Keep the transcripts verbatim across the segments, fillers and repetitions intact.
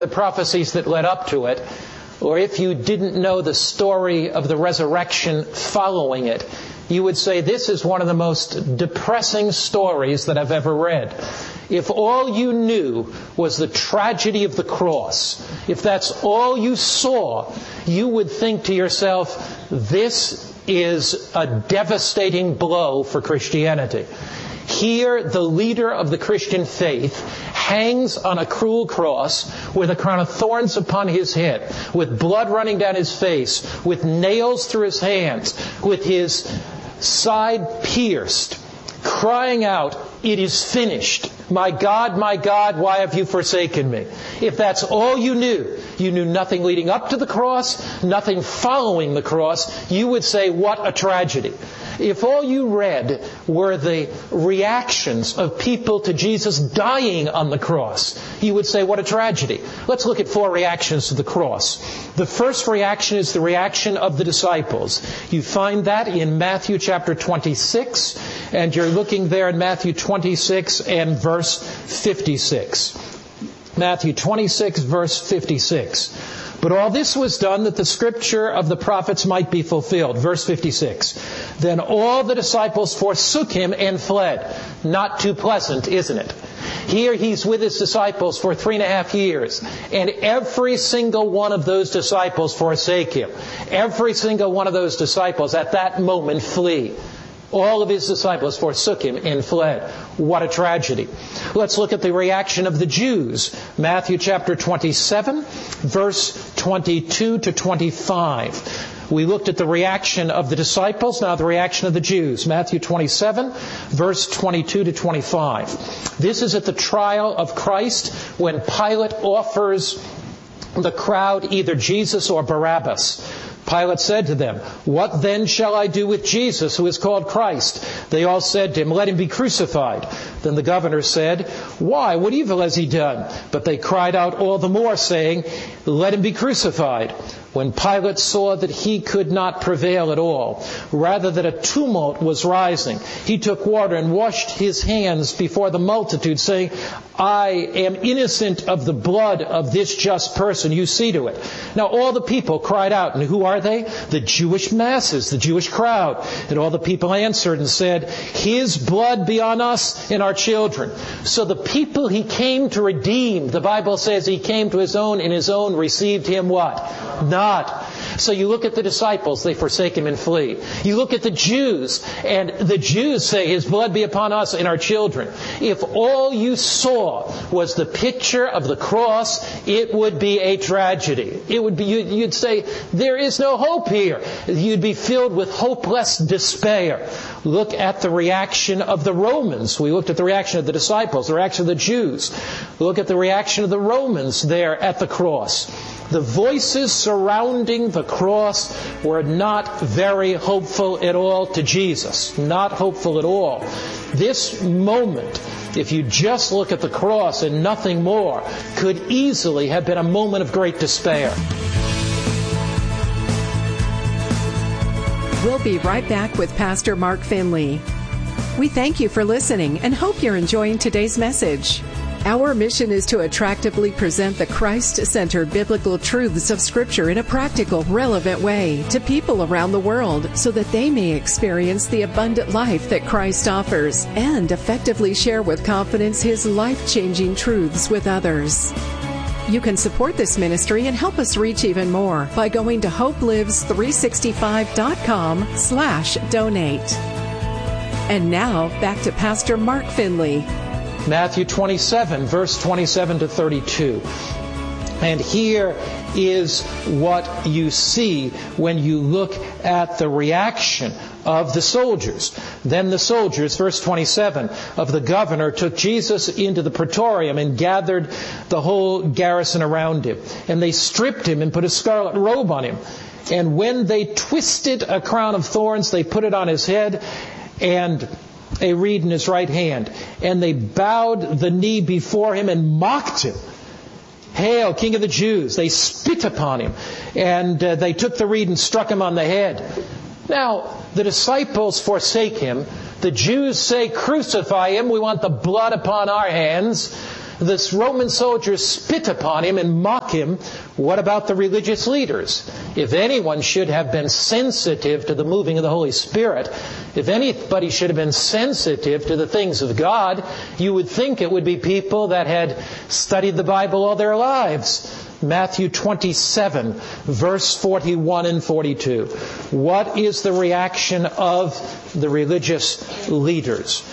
the prophecies that led up to it, or if you didn't know the story of the resurrection following it, you would say this is one of the most depressing stories that I've ever read. If all you knew was the tragedy of the cross, if that's all you saw, you would think to yourself, this is a devastating blow for Christianity. Here, the leader of the Christian faith hangs on a cruel cross with a crown of thorns upon his head, with blood running down his face, with nails through his hands, with his side pierced, crying out, "It is finished. My God, my God, why have you forsaken me?" If that's all you knew, you knew nothing leading up to the cross, nothing following the cross, you would say, what a tragedy. If all you read were the reactions of people to Jesus dying on the cross, you would say, what a tragedy. Let's look at four reactions to the cross. The first reaction is the reaction of the disciples. You find that in Matthew chapter twenty-six, and you're looking there in Matthew twenty-six and verse fifty-six. Matthew twenty-six, verse fifty-six. But all this was done that the scripture of the prophets might be fulfilled. Verse fifty-six. Then all the disciples forsook him and fled. Not too pleasant, isn't it? Here he's with his disciples for three and a half years. And every single one of those disciples forsake him. Every single one of those disciples at that moment flee. All of his disciples forsook him and fled. What a tragedy. Let's look at the reaction of the Jews. Matthew chapter twenty-seven, verse twenty-two to twenty-five. We looked at the reaction of the disciples, now the reaction of the Jews. Matthew twenty-seven, verse twenty-two to twenty-five. This is at the trial of Christ when Pilate offers the crowd either Jesus or Barabbas. Pilate said to them, "What then shall I do with Jesus, who is called Christ?" They all said to him, "Let him be crucified." Then the governor said, "Why? What evil has he done?" But they cried out all the more, saying, "Let him be crucified." When Pilate saw that he could not prevail at all, rather that a tumult was rising, he took water and washed his hands before the multitude, saying, "I am innocent of the blood of this just person. You see to it." Now all the people cried out, and who are they? The Jewish masses, the Jewish crowd. And all the people answered and said, "His blood be on us and our children." So the people he came to redeem, the Bible says he came to his own, and his own received him what? Not. So you look at the disciples, they forsake him and flee. You look at the Jews, and the Jews say, "His blood be upon us and our children." If all you saw was the picture of the cross, it would be a tragedy. It would be, you'd say, there is no hope here. You'd be filled with hopeless despair. Look at the reaction of the Romans. We looked at the reaction of the disciples, the reaction of the Jews. Look at the reaction of the Romans there at the cross. The voices surrounding the cross were not very hopeful at all to Jesus. Not hopeful at all. This moment, if you just look at the cross and nothing more, could easily have been a moment of great despair. We'll be right back with Pastor Mark Finley. We thank you for listening and hope you're enjoying today's message. Our mission is to attractively present the Christ-centered biblical truths of Scripture in a practical, relevant way to people around the world so that they may experience the abundant life that Christ offers and effectively share with confidence His life-changing truths with others. You can support this ministry and help us reach even more by going to hopelives three sixty-five dot com slash donate. And now, back to Pastor Mark Finley. Matthew twenty-seven, verse twenty-seven to thirty-two. And here is what you see when you look at the reaction of the soldiers. Then the soldiers, verse twenty-seven, of the governor took Jesus into the praetorium and gathered the whole garrison around him. And they stripped him and put a scarlet robe on him. And when they twisted a crown of thorns, they put it on his head and a reed in his right hand. And they bowed the knee before him and mocked him. "Hail, King of the Jews!" They spit upon him. And uh, they took the reed and struck him on the head. Now, the disciples forsake him. The Jews say, "Crucify him. We want the blood upon our hands." The Roman soldiers spit upon him and mock him. What about the religious leaders? If anyone should have been sensitive to the moving of the Holy Spirit, if anybody should have been sensitive to the things of God, you would think it would be people that had studied the Bible all their lives. Matthew twenty-seven, verse forty-one and forty-two. What is the reaction of the religious leaders?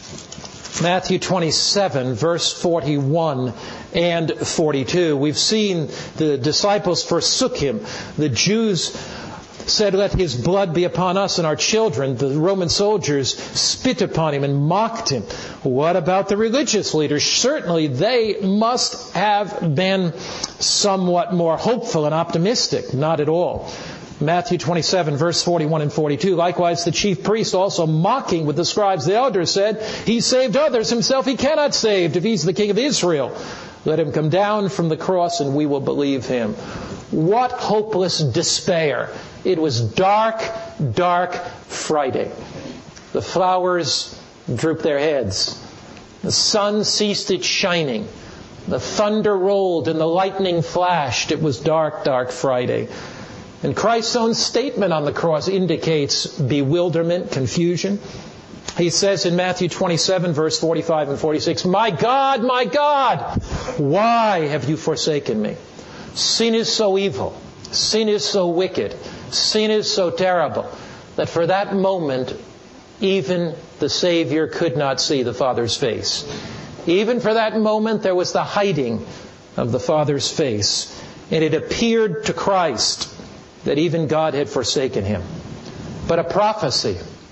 Matthew twenty-seven, verse forty-one and forty-two. We've seen the disciples forsook him. The Jews said, "Let his blood be upon us and our children." The Roman soldiers spit upon him and mocked him. What about the religious leaders? Certainly they must have been somewhat more hopeful and optimistic. Not at all. Matthew twenty-seven, verse forty-one and forty-two. Likewise, the chief priests also mocking with the scribes, the elders said, "He saved others, himself he cannot save. If he's the king of Israel, let him come down from the cross and we will believe him." What hopeless despair. It was dark, dark Friday. The flowers drooped their heads. The sun ceased its shining. The thunder rolled and the lightning flashed. It was dark, dark Friday. And Christ's own statement on the cross indicates bewilderment, confusion. He says in Matthew twenty-seven, verse forty-five and forty-six, "My God, my God, why have you forsaken me?" Sin is so evil. Sin is so wicked. Sin is so terrible that for that moment, even the Savior could not see the Father's face. Even for that moment, there was the hiding of the Father's face. And it appeared to Christ that even God had forsaken him. But a prophecy,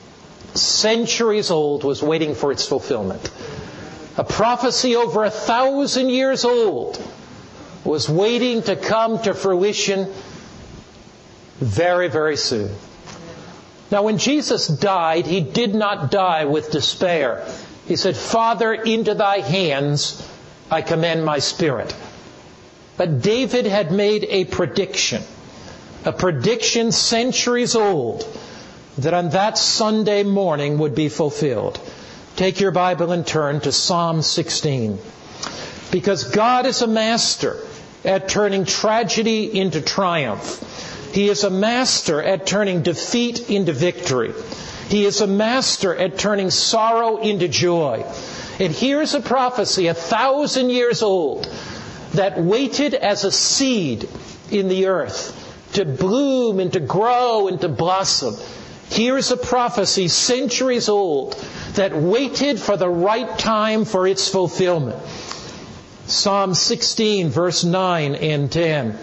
centuries old, was waiting for its fulfillment. A prophecy over a thousand years old was waiting to come to fruition very, very soon. Now, when Jesus died, he did not die with despair. He said, "Father, into thy hands I commend my spirit." But David had made a prediction, a prediction centuries old, that on that Sunday morning would be fulfilled. Take your Bible and turn to Psalm sixteen. Because God is a master at turning tragedy into triumph. He is a master at turning defeat into victory. He is a master at turning sorrow into joy. And here's a prophecy a thousand years old that waited as a seed in the earth to bloom and to grow and to blossom. Here is a prophecy centuries old that waited for the right time for its fulfillment. Psalm sixteen, verse nine and ten.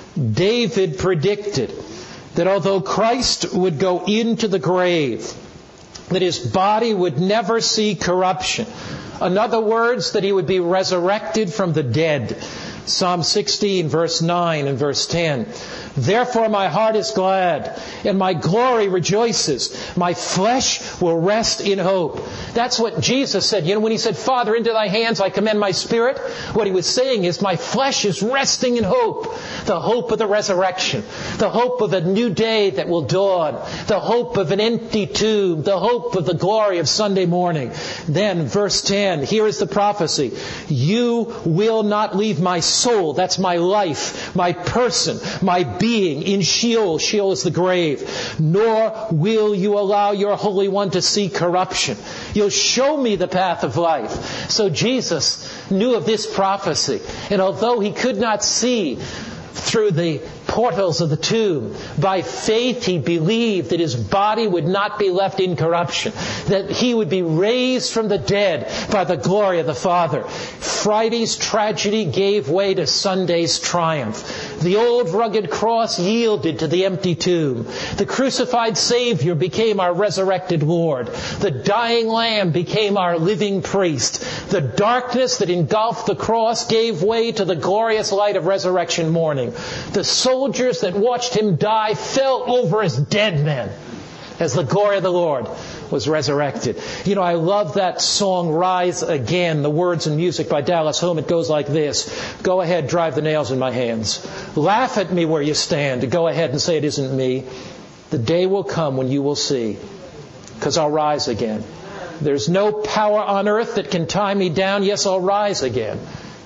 David predicted that although Christ would go into the grave, that his body would never see corruption. In other words, that he would be resurrected from the dead. Psalm sixteen, verse nine and verse ten. "Therefore my heart is glad, and my glory rejoices. My flesh will rest in hope." That's what Jesus said. You know, when he said, "Father, into thy hands I commend my spirit," what he was saying is, my flesh is resting in hope. The hope of the resurrection. The hope of a new day that will dawn. The hope of an empty tomb. The hope of the glory of Sunday morning. Then, verse ten, here is the prophecy. "You will not leave my soul," that's my life, my person, my being, "in Sheol." Sheol is the grave. "Nor will you allow your Holy One to see corruption." You'll show me the path of life. So Jesus knew of this prophecy. And although he could not see through the portals of the tomb, by faith he believed that his body would not be left in corruption, that he would be raised from the dead by the glory of the Father. Friday's tragedy gave way to Sunday's triumph. The old rugged cross yielded to the empty tomb. The crucified Savior became our resurrected Lord. The dying Lamb became our living priest. The darkness that engulfed the cross gave way to the glorious light of resurrection morning. The soldiers that watched him die fell over as dead men as the glory of the Lord was resurrected. You know, I love that song, "Rise Again," the words and music by Dallas Home. It goes like this. "Go ahead, drive the nails in my hands. Laugh at me where you stand. Go ahead and say it isn't me. The day will come when you will see, because I'll rise again. There's no power on earth that can tie me down. Yes, I'll rise again.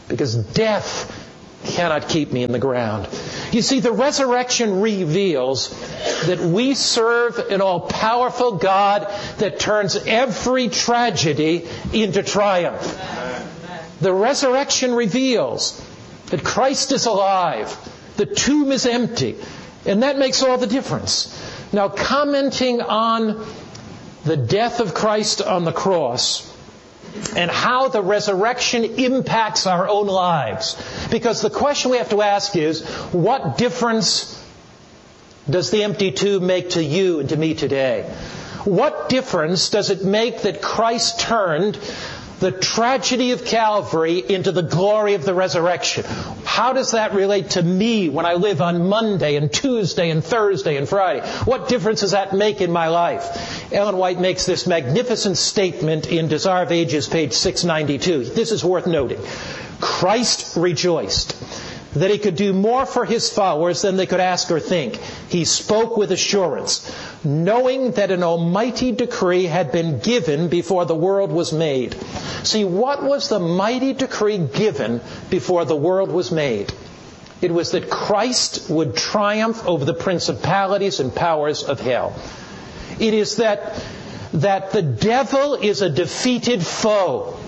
because death cannot keep me in the ground. You see, the resurrection reveals that we serve an all-powerful God that turns every tragedy into triumph. The resurrection reveals that Christ is alive, the tomb is empty, and that makes all the difference. Now, commenting on the death of Christ on the cross and how the resurrection impacts our own lives. Because the question we have to ask is, what difference does the empty tomb make to you and to me today? What difference does it make that Christ turned the tragedy of Calvary into the glory of the resurrection? How does that relate to me when I live on Monday and Tuesday and Thursday and Friday? What difference does that make in my life? Ellen White makes this magnificent statement in Desire of Ages, page six ninety-two. This is worth noting. Christ rejoiced that he could do more for his followers than they could ask or think. He spoke with assurance, knowing that an almighty decree had been given before the world was made. See, what was the mighty decree given before the world was made? It was that Christ would triumph over the principalities and powers of hell. It is that, that the devil is a defeated foe.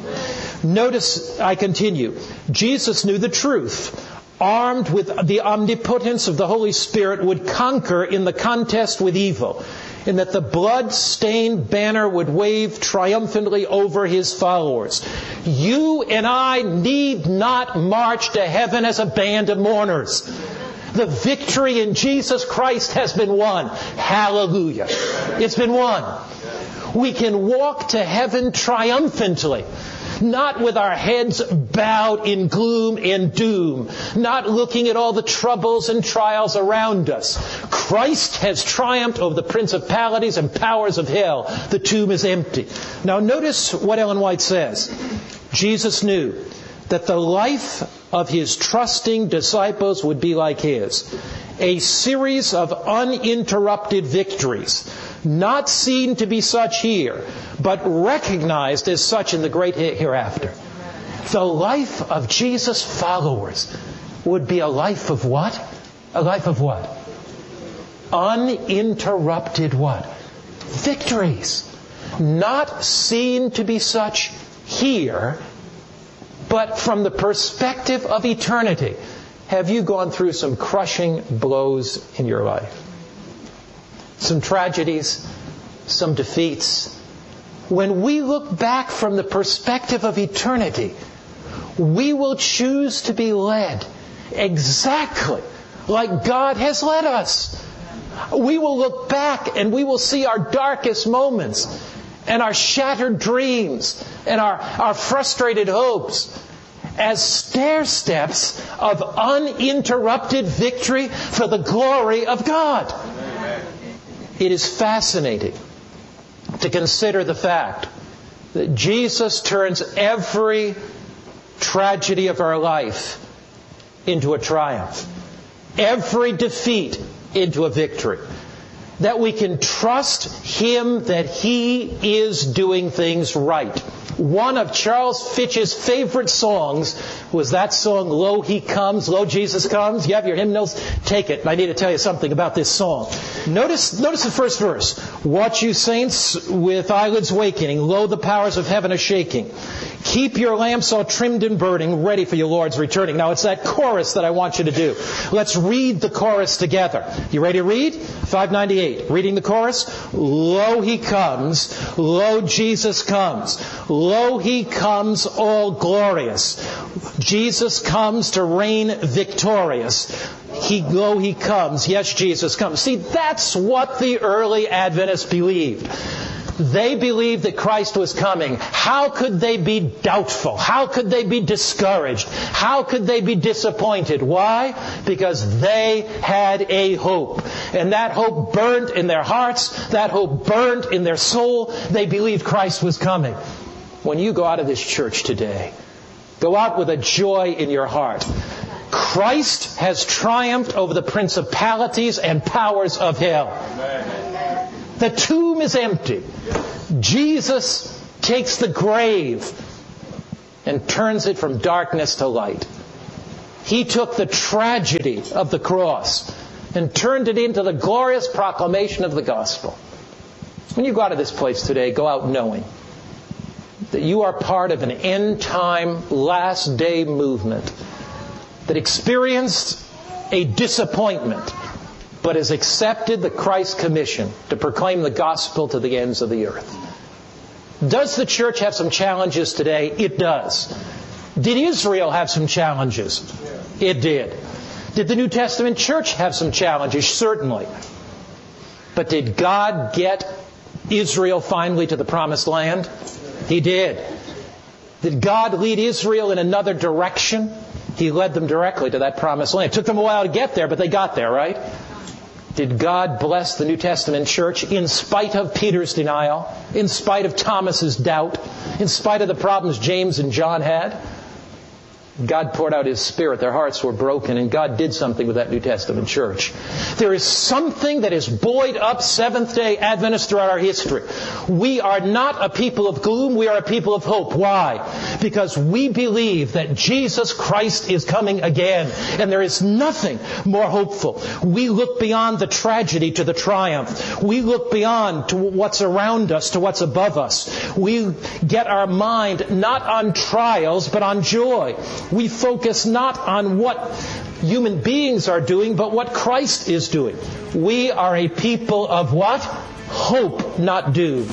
Notice, I continue, Jesus knew the truth. Armed with the omnipotence of the Holy Spirit, would conquer in the contest with evil, and that the blood-stained banner would wave triumphantly over his followers. You and I need not march to heaven as a band of mourners. The victory in Jesus Christ has been won. Hallelujah. It's been won. We can walk to heaven triumphantly. Not with our heads bowed in gloom and doom. Not looking at all the troubles and trials around us. Christ has triumphed over the principalities and powers of hell. The tomb is empty. Now notice what Ellen White says. Jesus knew that the life of his trusting disciples would be like his. A series of uninterrupted victories. Not seen to be such here, but recognized as such in the great hereafter. The life of Jesus' followers would be a life of what? A life of what? Uninterrupted what? Victories. Not seen to be such here, but from the perspective of eternity. Have you gone through some crushing blows in your life? Some tragedies, some defeats. When we look back from the perspective of eternity, we will choose to be led exactly like God has led us. We will look back and we will see our darkest moments and our shattered dreams and our, our frustrated hopes as stair steps of uninterrupted victory for the glory of God. It is fascinating to consider the fact that Jesus turns every tragedy of our life into a triumph. Every defeat into a victory. That we can trust Him that He is doing things right. One of Charles Fitch's favorite songs was that song, Lo, He Comes, Lo, Jesus Comes. You have your hymnals? Take it. I need to tell you something about this song. Notice, notice the first verse. Watch you saints with eyelids wakening. Lo, the powers of heaven are shaking. Keep your lamps all trimmed and burning, ready for your Lord's returning. Now, it's that chorus that I want you to do. Let's read the chorus together. You ready to read? five ninety-eight. Reading the chorus. Lo, He comes. Lo, Jesus comes. Lo, He comes all glorious. Jesus comes to reign victorious. He, lo, He comes. Yes, Jesus comes. See, that's what the early Adventists believed. They believed that Christ was coming. How could they be doubtful? How could they be discouraged? How could they be disappointed? Why? Because they had a hope. And that hope burned in their hearts. That hope burned in their soul. They believed Christ was coming. When you go out of this church today, go out with a joy in your heart. Christ has triumphed over the principalities and powers of hell. Amen. The tomb is empty. Jesus takes the grave and turns it from darkness to light. He took the tragedy of the cross and turned it into the glorious proclamation of the gospel. When you go out of this place today, go out knowing that you are part of an end-time, last-day movement that experienced a disappointment, but has accepted the Christ commission to proclaim the gospel to the ends of the earth. Does the church have some challenges today? It does. Did Israel have some challenges? It did. Did the New Testament church have some challenges? Certainly. But did God get Israel finally to the promised land? He did. Did God lead Israel in another direction? He led them directly to that promised land. It took them a while to get there, but they got there, right? Did God bless the New Testament church in spite of Peter's denial, in spite of Thomas's doubt, in spite of the problems James and John had? God poured out His Spirit. Their hearts were broken, and God did something with that New Testament church. There is something that has buoyed up Seventh-day Adventists throughout our history. We are not a people of gloom. We are a people of hope. Why? Because we believe that Jesus Christ is coming again, and there is nothing more hopeful. We look beyond the tragedy to the triumph. We look beyond to what's around us, to what's above us. We get our mind not on trials, but on joy. We focus not on what human beings are doing, but what Christ is doing. We are a people of what? Hope, not doom.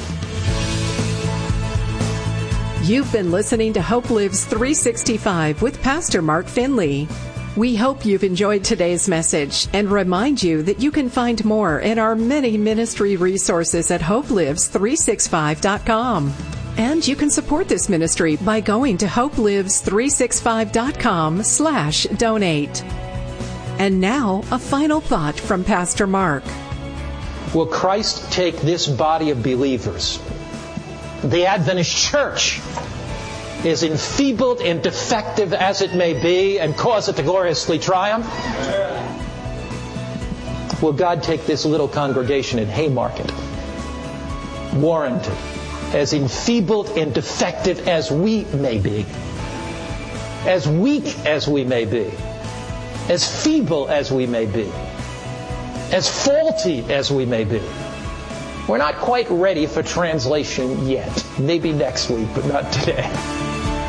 You've been listening to Hope Lives three sixty-five with Pastor Mark Finley. We hope you've enjoyed today's message and remind you that you can find more in our many ministry resources at hope lives three sixty-five dot com. And you can support this ministry by going to hope lives three sixty-five dot com slash donate. And now, a final thought from Pastor Mark. Will Christ take this body of believers, the Adventist church, as enfeebled and defective as it may be, and cause it to gloriously triumph? Will God take this little congregation in Haymarket, Warrenton, as enfeebled and defective as we may be, as weak as we may be, as feeble as we may be, as faulty as we may be? We're not quite ready for translation yet. Maybe next week, but not today.